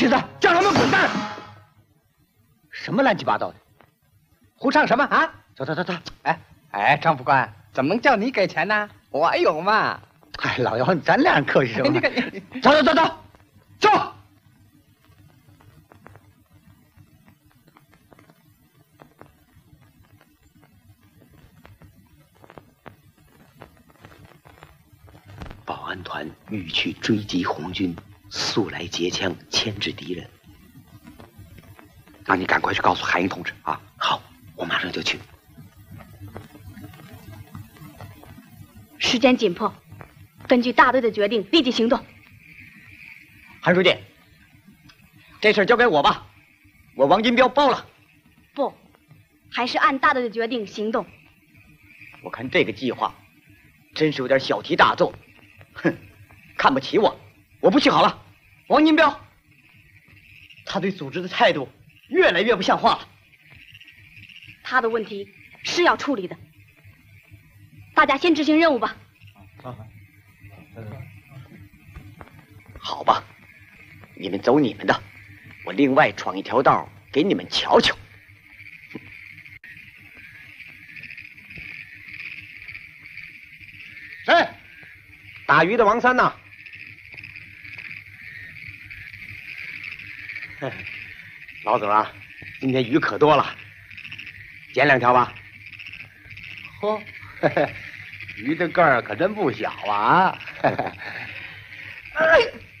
旗子，叫他们滚蛋！什么乱七八糟的，胡唱什么啊？走走走走！ 哎，张副官，怎么能叫你给钱呢？我有嘛。 哎，老姚，咱俩人客气什么？ 你走走走走走！保安团欲去追击红军，速来截枪牵制敌人。 那你赶快去告诉海英同志啊！ 好，我马上就去。 时间紧迫，根据大队的决定，立即行动。 韩书记，这事儿交给我吧，我王金彪包了。 不，还是按大队的决定行动。 我看这个计划真是有点小题大做。哼，看不起我，我不去好了。王金彪，他对组织的态度越来越不像话了。 他的问题是要处理的，大家先执行任务吧。 好吧，你们走你们的，我另外闯一条道给你们瞧瞧。 谁？打鱼的王三呐？ 老总啊，今天鱼可多了，捡2条吧。 嚯，鱼的个儿可真不小啊！ 哎